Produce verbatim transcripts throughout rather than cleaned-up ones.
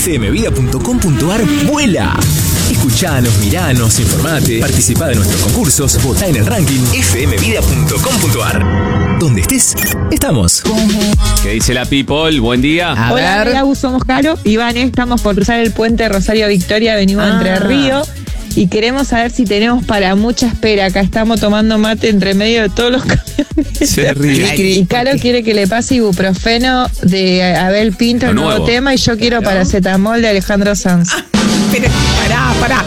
F M vida punto com punto a r vuela. Escuchanos, miranos, informate, participá de nuestros concursos, votá en el ranking F M vida punto com punto a r. Donde estés, estamos. ¿Qué dice la people? Buen día. A Hola, ver. Hola, somos Caro y Vane. Estamos por cruzar el puente Rosario Victoria, venimos ah. entre Ríos y queremos saber si tenemos para mucha espera. Acá estamos tomando mate entre medio de todos los camiones. Se ríe. Y Caro quiere que le pase ibuprofeno de Abel Pinto, el nuevo. nuevo tema, y yo quiero paracetamol de Alejandro Sanz. Ah, pero pará, pará.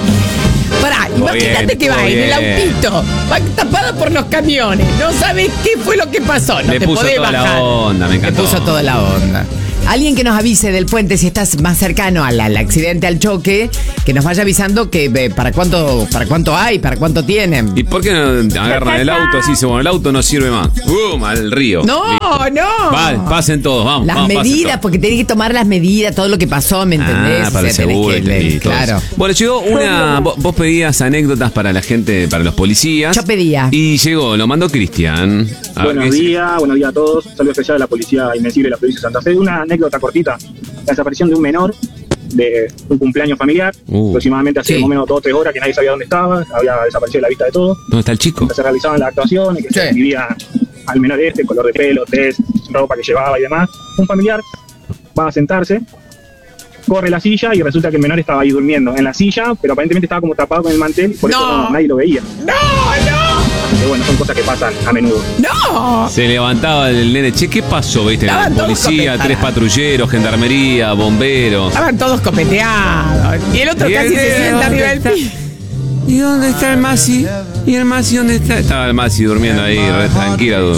Pará, imagínate que va en el autito, va tapado por los camiones, no sabes qué fue lo que pasó, no Le te puso podés toda bajar. la onda, me encantó. Le puso toda la onda. Alguien que nos avise del puente si estás más cercano al, al accidente, al choque, que nos vaya avisando que eh, para cuánto para cuánto hay, para cuánto tienen. ¿Y por qué no agarran el auto así? Dice, bueno, el auto no sirve más. ¡Bum! Al río. No, Listo. no. Vale, pasen todos, vamos. Las vamos, medidas, porque tenés que tomar las medidas, todo lo que pasó, ¿me entendés? Ah, para el seguro. Que, le, claro. Bueno, llegó una... Vos, vos pedías anécdotas para la gente, para los policías. Yo pedía. Y llegó, lo mandó Cristian. A buenos días, buenos días a todos. Saludos especial a la Policía Invencible de la provincia de Santa Fe. Una anécdota cortita. La desaparición de un menor de un cumpleaños familiar, uh, aproximadamente hace sí. más o menos dos o tres horas que nadie sabía dónde estaba, había desaparecido de la vista de todos. ¿Dónde está el chico? Se realizaban las actuaciones, que sí. se vivía al menor este, color de pelo, test, ropa que llevaba y demás. Un familiar va a sentarse, corre la silla y resulta que el menor estaba ahí durmiendo en la silla, pero aparentemente estaba como tapado con el mantel, por no. eso no, nadie lo veía. ¡No, no! Pero bueno, son cosas que pasan a menudo. ¡No! Se levantaba el nene. Che, ¿qué pasó? ¿Viste? Estaban policía, tres patrulleros, gendarmería, bomberos. Estaban todos copeteados. Y el otro ¿Y casi el, se sienta arriba del piso. ¿Y dónde está el Masi? ¿Y el Masi dónde está? Estaba el Masi durmiendo ahí, re tranquilo.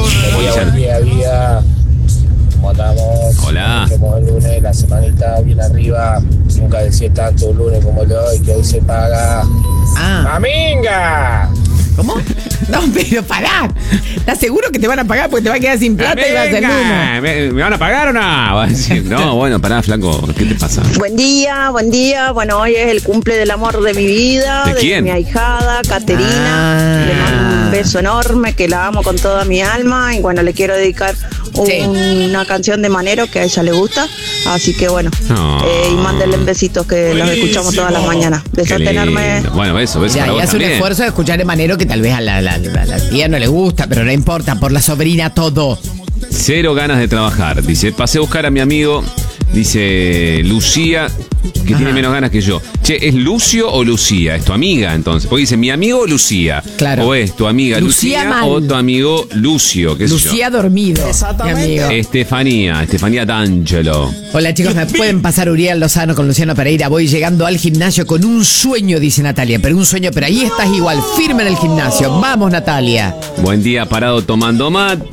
Buen día, día. ¿Cómo estamos? Hola. Como el lunes, la semanita bien arriba. Nunca decía tanto un lunes como el de hoy, que hoy se paga. Ah. ¡Aminga! ¿Cómo? No, pero pará. ¿Estás seguro que te van a pagar porque te va a quedar sin plata y vas a hacer uno? ¿Me, ¿Me van a pagar o no? Va a decir, no, bueno, pará, flaco, ¿qué te pasa? Buen día, buen día. Bueno, hoy es el cumple del amor de mi vida. ¿De quién? De mi ahijada, Caterina. Ah. Le mando un beso enorme, que la amo con toda mi alma. Y bueno, le quiero dedicar un, sí. una canción de Manero que a ella le gusta. Así que bueno, no. eh, y mándenle besitos que Buenísimo. Los escuchamos todas las mañanas. Besote enorme. Bueno, beso, beso. Ya, y hace un esfuerzo de escuchar el Manero que tal vez a la, la, la, la tía no le gusta, pero no importa, por la sobrina todo. Cero ganas de trabajar. Dice, pasé a buscar a mi amigo, dice Lucía, que Ajá. tiene menos ganas que yo. Che, ¿es Lucio o Lucía? Es tu amiga, entonces. Porque dice, mi amigo Lucía. Claro. O es tu amiga Lucía, Lucía o tu amigo Lucio. ¿Qué Lucía yo? dormido. Exactamente. Mi Estefanía, Estefanía D'Angelo. Hola chicos, me pueden pasar Uriel Lozano con Luciano Pereira. Voy llegando al gimnasio con un sueño, dice Natalia. Pero un sueño, pero ahí estás igual, firme en el gimnasio. Vamos, Natalia. Buen día, parado tomando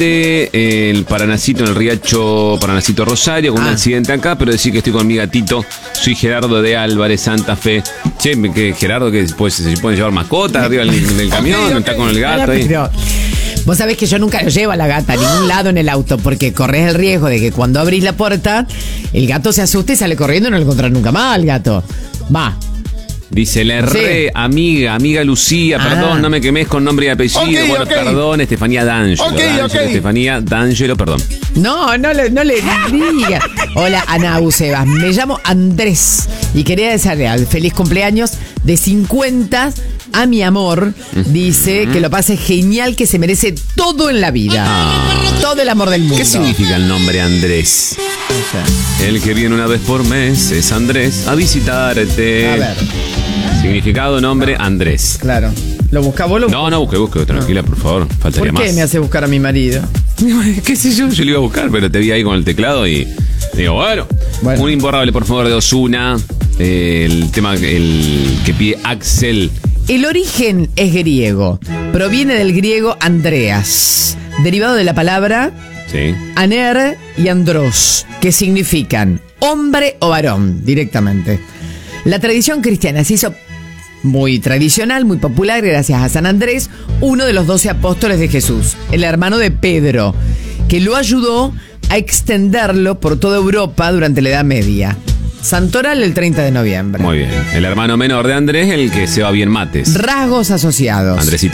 mate. El Paranacito en el Riacho Paranacito Rosario, con ah. un accidente acá, pero decir que estoy con mi gatito. Soy Gerardo de Álvarez, Santa Fe. Che, que Gerardo, que pues, se pueden llevar mascotas arriba del, del camión, okay, okay. Está con el gato ahí. Pero vos sabés que yo nunca lo llevo a la gata a ningún lado en el auto, porque corres el riesgo de que cuando abrís la puerta, el gato se asuste y sale corriendo y no lo encontrás nunca más al gato. Va. Dice, le erré, sí. amiga, amiga Lucía, ah. perdón, no me quemes con nombre y apellido. Okay, bueno, okay. perdón, Estefanía D'Angelo. Okay, D'Angelo okay. Estefanía D'Angelo, perdón. No, no le, no le diga. Hola, Ana Ucebas. Me llamo Andrés y quería desearle al feliz cumpleaños de cincuenta a mi amor. Dice uh-huh. que lo pase genial, que se merece todo en la vida. Ah. Todo el amor del mundo. ¿Qué significa el nombre Andrés? O sea, el que viene una vez por mes es Andrés a visitarte. A ver. Significado, nombre, Andrés. Claro. ¿Lo busca vos? Lo no, no busque, busque, tranquila, no. por favor. Faltaría más. ¿Por qué más. me hace buscar a mi marido? ¿Qué sé yo? Yo lo iba a buscar, pero te vi ahí con el teclado y digo, bueno. bueno. Un imborrable, por favor, de Ozuna. Eh, el tema el que pide Axel. El origen es griego. Proviene del griego Andreas, derivado de la palabra sí. aner y andros, que significan hombre o varón, directamente. La tradición cristiana se hizo muy tradicional, muy popular gracias a San Andrés, uno de los doce apóstoles de Jesús, el hermano de Pedro, que lo ayudó a extenderlo por toda Europa durante la Edad Media. Santoral el treinta de noviembre. Muy bien. El hermano menor de Andrés, el que se va bien mates. Rasgos asociados. Andresito.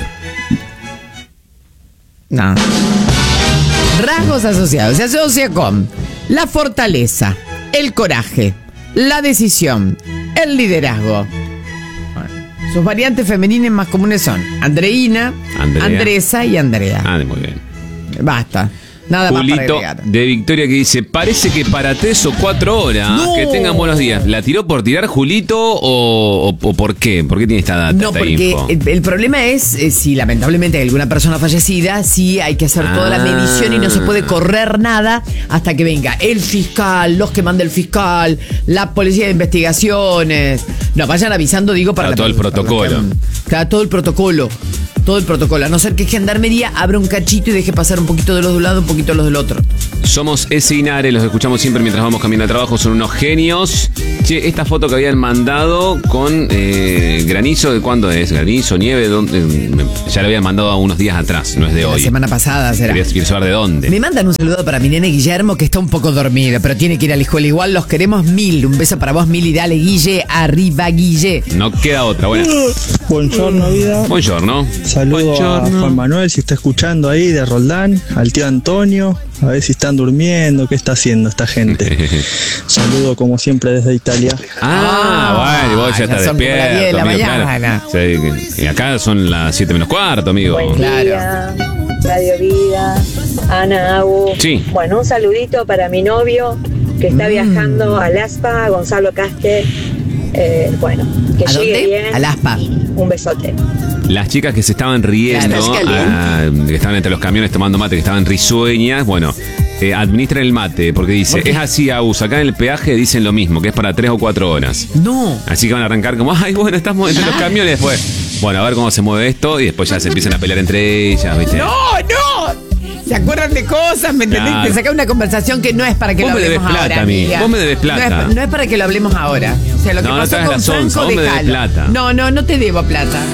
No. Rasgos asociados. Se asocia con la fortaleza, el coraje, la decisión, el liderazgo. Bueno, sus variantes femeninas más comunes son Andreina, Andrea. Andresa y Andrea. Ah, muy bien. Basta. Nada Julito más para agregar. de Victoria que dice, parece que para tres o cuatro horas. No. Que tengan buenos días. ¿La tiró por tirar Julito o, o, o por qué? ¿Por qué tiene esta data, No, esta porque info? el, el problema es eh, si lamentablemente hay alguna persona fallecida, sí hay que hacer toda la Ah. medición y no se puede correr nada hasta que venga el fiscal, los que manda el fiscal, la policía de investigaciones. No, vayan avisando, digo, para Claro, la- todo el para los protocolo. que- Claro, todo el protocolo. Todo el protocolo. A no ser que Gendarmería abra un cachito y deje pasar un poquito de los de un lado, un poquito de los del otro. Somos ese Inare, los escuchamos siempre mientras vamos camino al trabajo, son unos genios. Che, esta foto que habían mandado con eh, granizo, ¿de cuándo es? ¿Granizo, nieve? ¿Dónde? Ya lo habían mandado unos días atrás, no es de La hoy. semana pasada será. Quería, quiero saber de dónde. Me mandan un saludo para mi nene Guillermo, que está un poco dormido, pero tiene que ir a la escuela. Igual los queremos mil. Un beso para vos, mil, y dale, Guille, arriba, Guille. No queda otra, bueno. Buongiorno, vida. Buongiorno. Saludo a Juan Manuel, si está escuchando ahí, de Roldán, al tío Antonio, a ver si están durmiendo, qué está haciendo esta gente. Saludo como siempre desde Italia. Ah, bueno, vos ya ya estás son como las despierto. diez de la amigo, mañana. claro. Sí, y acá son las siete menos cuarto, amigo. Buen Claro. día, Radio Vida, Ana, Agu. Sí. Bueno, un saludito para mi novio que está Mm. viajando a Laspa, Gonzalo Casque. Eh, bueno, que ¿A llegue dónde? bien. A Laspa. Un besote. Las chicas que se estaban riendo, Claro. ah, que estaban entre los camiones tomando mate, que estaban risueñas, bueno, eh, administran el mate, porque dice, ¿Por qué? es así, Agus, acá en el peaje dicen lo mismo, que es para tres o cuatro horas. No. Así que van a arrancar como, ay, bueno, estamos entre los camiones después. Bueno, a ver cómo se mueve esto y después ya se empiezan a pelear entre ellas, ¿viste? ¡No, no! ¿Se acuerdan de cosas? ¿Me entendés? Claro. Te saca una conversación que no es para que Vos lo me debes hablemos plata ahora. a mí. amiga. Vos me debes plata. No es, no es para que lo hablemos ahora. O sea, lo que No, no pasó te hagas con la sonsa, Franco vos me de debes Jala. plata. No, no, no te debo plata.